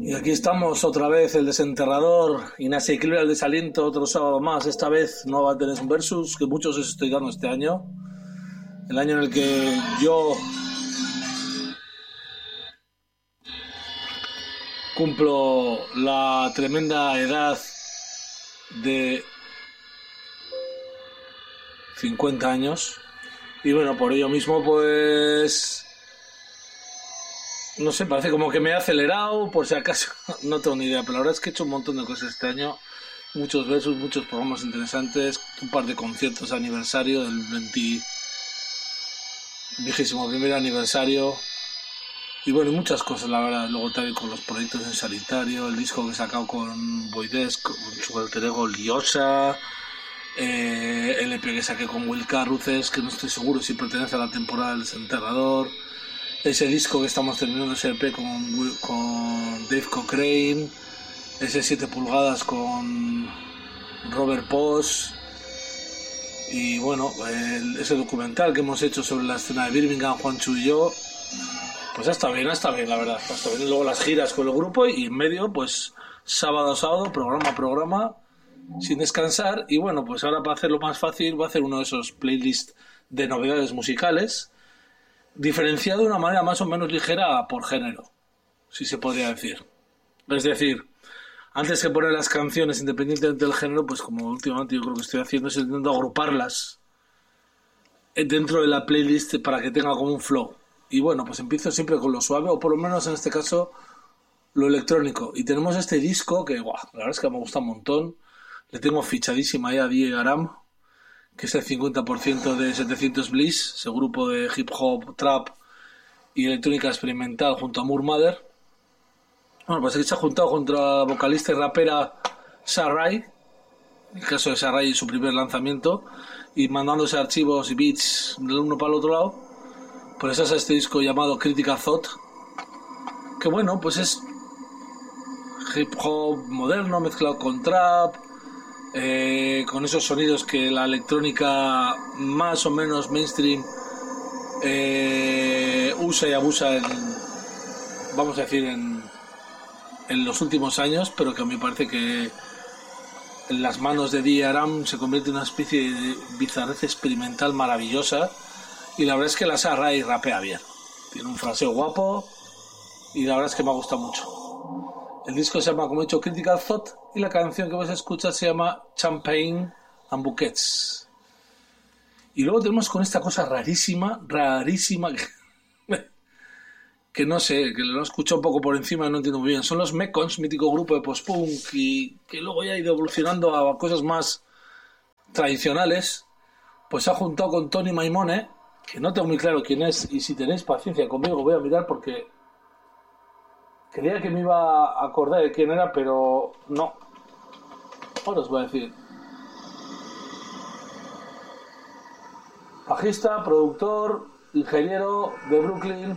Y aquí estamos otra vez, el desenterrador, inasequible al desaliento, otro sábado más. Esta vez no va a tener un versus, que muchos os estoy dando este año. El año en el que yo cumplo la tremenda edad de 50 años. Y bueno, por ello mismo, pues... no sé, parece como que me he acelerado, por si acaso, no tengo ni idea, pero la verdad es que he hecho un montón de cosas este año, muchos versos, muchos programas interesantes, un par de conciertos de aniversario del 21º aniversario, y bueno, muchas cosas, la verdad. Luego también con los proyectos en solitario, el disco que he sacado con Boydes, con su alter ego Liosa, el EP que saqué con Will Carruthers, que no estoy seguro si pertenece a la temporada del Desenterrador. Ese disco que estamos terminando, ese EP con Dave Cochrane, ese 7 pulgadas con Robert Post, y bueno, ese documental que hemos hecho sobre la escena de Birmingham, Juancho y yo, pues está bien, la verdad, está bien. Y luego las giras con el grupo y en medio, pues sábado a sábado, programa a programa, sin descansar. Y bueno, pues ahora para hacerlo más fácil voy a hacer uno de esos playlists de novedades musicales, diferenciado de una manera más o menos ligera por género, si se podría decir. Es decir, antes que poner las canciones independientemente del género, pues como últimamente yo creo que estoy haciendo, es intentando agruparlas dentro de la playlist para que tenga como un flow. Y bueno, pues empiezo siempre con lo suave, o por lo menos en este caso lo electrónico. Y tenemos este disco que, la verdad es que me gusta un montón. Le tengo fichadísima ahí a Diego Aram, que es el 50% de 700 Bliss, ese grupo de hip hop, trap y electrónica experimental junto a Moore Mother. Bueno, pues aquí se ha juntado contra la vocalista y rapera Sarai, en el caso de Sarai, su primer lanzamiento, y mandándose archivos y beats del uno para el otro lado. Pues es este disco llamado Critical Thought, que bueno, pues es hip hop moderno mezclado con trap, con esos sonidos que la electrónica más o menos mainstream usa y abusa vamos a decir en los últimos años, pero que a mí me parece que en las manos de D. Aram se convierte en una especie de bizarrez experimental maravillosa. Y la verdad es que la Sarai rapea bien, tiene un fraseo guapo y la verdad es que me ha gustado mucho. El disco se llama, como he dicho, Critical Thought, y la canción que vas a escuchar se llama Champagne and Bouquets. Y luego tenemos con esta cosa rarísima que no sé, que lo he escuchado un poco por encima y no entiendo muy bien. Son los Mekons, mítico grupo de post-punk, y que luego ya ha ido evolucionando a cosas más tradicionales. Pues se ha juntado con Tony Maimone, que no tengo muy claro quién es, y si tenéis paciencia conmigo voy a mirar porque creía que me iba a acordar de quién era, pero no. Ahora os voy a decir. Bajista, productor, ingeniero de Brooklyn.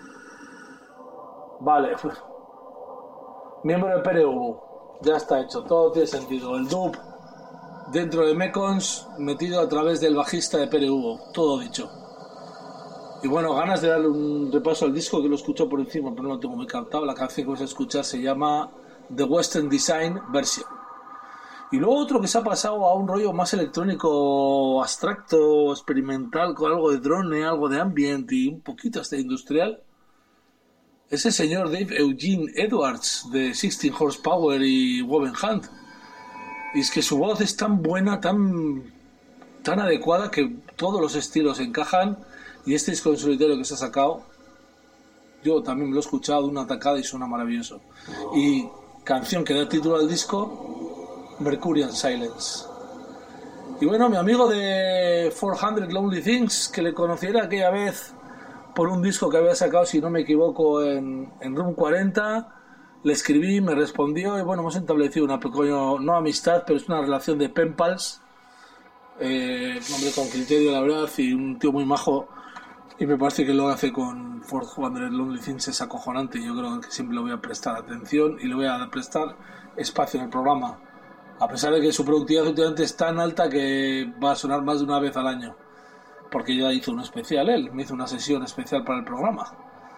Vale. Miembro de PRU. Ya está hecho, todo tiene sentido. El dub dentro de Mekons, metido a través del bajista de PRU. Todo dicho. Y bueno, ganas de darle un repaso al disco, que lo escucho por encima, pero no lo tengo muy captado. La canción que vas a escuchar se llama The Western Design Version. Y luego otro que se ha pasado a un rollo más electrónico, abstracto, experimental, con algo de drone, algo de ambient y un poquito hasta industrial. Es el señor Dave Eugene Edwards, de 16 Horsepower y Woven Hunt. Y es que su voz es tan buena, tan adecuada, que todos los estilos encajan. Y este disco en solitario que se ha sacado, yo también me lo he escuchado de una tacada y suena maravilloso. Y canción que da título al disco, Mercurian Silence. Y bueno, mi amigo de 400 Lonely Things, que le conociera aquella vez por un disco que había sacado, si no me equivoco, en Room 40, le escribí, me respondió, y bueno, hemos establecido una pequeña, no amistad, pero es una relación de pen pals. Un hombre con criterio, la verdad, y un tío muy majo. Y me parece que lo hace con 400 Lonely Things es acojonante. Yo creo que siempre le voy a prestar atención y le voy a prestar espacio en el programa, a pesar de que su productividad últimamente es tan alta que va a sonar más de una vez al año, porque ya hizo un especial, él me hizo una sesión especial para el programa.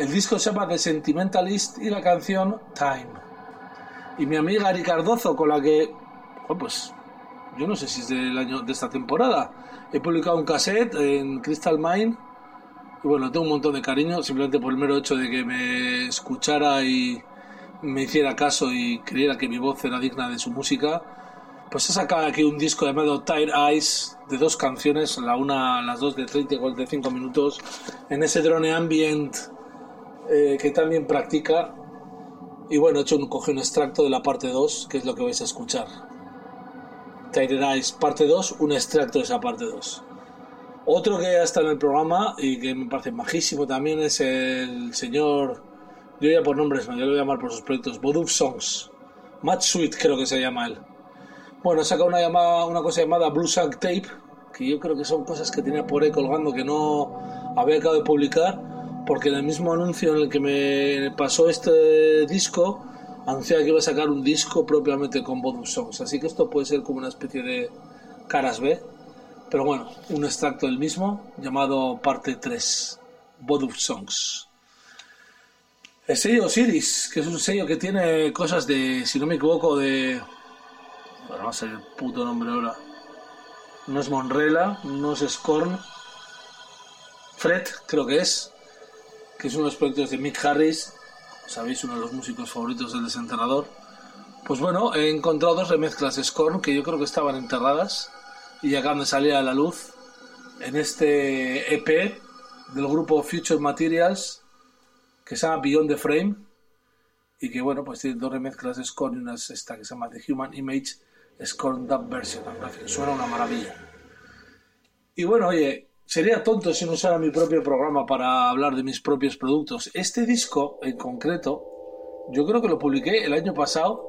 El disco se llama The Sentimentalist y la canción Time. Y mi amiga Ari Cardozo, con la que, pues, yo no sé si es del año de esta temporada, he publicado un cassette en Crystal Mine. Y bueno, tengo un montón de cariño, simplemente por el mero hecho de que me escuchara y me hiciera caso y creyera que mi voz era digna de su música. Pues he sacado aquí un disco llamado Tired Eyes, de 2 canciones, las dos de 30 y 45 minutos, en ese drone ambient que también practica. Y bueno, coge un extracto de la parte 2, que es lo que vais a escuchar. Tired Eyes, parte 2, un extracto de esa parte 2. Otro que ya está en el programa y que me parece majísimo también es el señor, yo ya por nombres no, yo lo voy a llamar por sus proyectos, Vodou Songs. Matt Sweet creo que se llama él. Bueno, saca una cosa llamada Blue Shank Tape, que yo creo que son cosas que tenía por ahí colgando que no había acabado de publicar, porque en el mismo anuncio en el que me pasó este disco, anunciaba que iba a sacar un disco propiamente con Vodou Songs. Así que esto puede ser como una especie de caras B. Pero bueno, un extracto del mismo llamado parte 3, Vodou Songs. El sello Osiris, que es un sello que tiene cosas de, si no me equivoco, de... Bueno, no sé el puto nombre ahora. No es Monrela, no es Scorn. Fred, creo que es uno de los proyectos de Mick Harris, sabéis, uno de los músicos favoritos del Desenterrador. Pues bueno, he encontrado 2 remezclas de Scorn que yo creo que estaban enterradas y acaban de salir a la luz en este EP del grupo Future Materials que se llama Beyond the Frame, y que bueno, pues tiene 2 remezclas de Scorn y una es esta que se llama The Human Image Scorn Dub Version. Suena una maravilla. Y bueno, oye, sería tonto si no usara mi propio programa para hablar de mis propios productos. Este disco en concreto yo creo que lo publiqué el año pasado,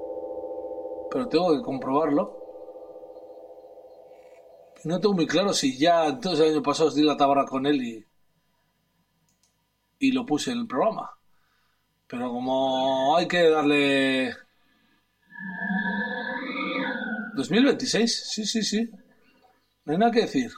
pero tengo que comprobarlo. No tengo muy claro si ya entonces el año pasado os di la tabarra con él y lo puse en el programa. Pero como hay que darle... 2026, sí. No hay nada que decir.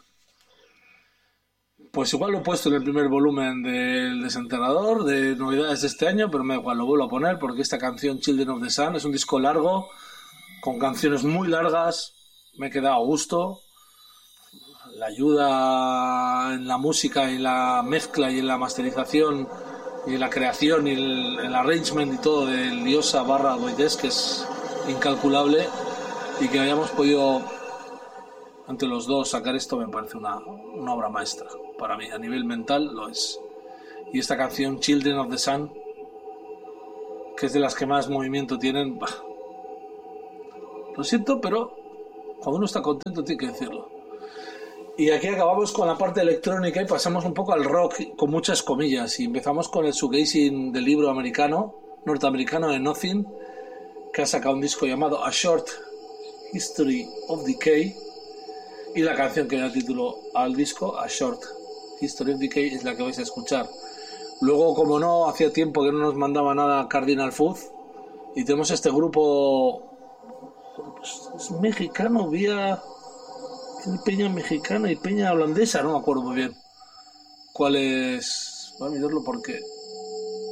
Pues igual lo he puesto en el primer volumen del Desenterrador de novedades de este año, pero me da igual, lo vuelvo a poner porque esta canción Children of the Sun es un disco largo, con canciones muy largas, me he quedado a gusto. La ayuda en la música y la mezcla y en la masterización y en la creación y el arrangement y todo de Liosa / Goides, que es incalculable, y que hayamos podido entre los dos sacar esto me parece una obra maestra. Para mí, a nivel mental, lo es. Y esta canción Children of the Sun, que es de las que más movimiento tienen, bah. Lo siento, pero cuando uno está contento tiene que decirlo. Y aquí acabamos con la parte electrónica y pasamos un poco al rock con muchas comillas, y empezamos con el shoegazing del libro norteamericano de Nothing, que ha sacado un disco llamado A Short History of Decay, y la canción que da título al disco, A Short History of Decay, es la que vais a escuchar. Luego, como no, hacía tiempo que no nos mandaba nada Cardinal Food, y tenemos este grupo, pues, es mexicano, peña mexicana y peña holandesa, no me acuerdo muy bien cuál es. Voy a mirarlo porque